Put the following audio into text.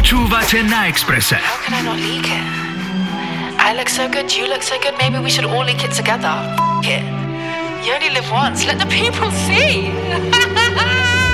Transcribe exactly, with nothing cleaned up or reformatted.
Počúvate na Expresse. How can I not leak it? I look so good, you look so good, maybe we should all leak it together. F*** it. You only live once, let the people see.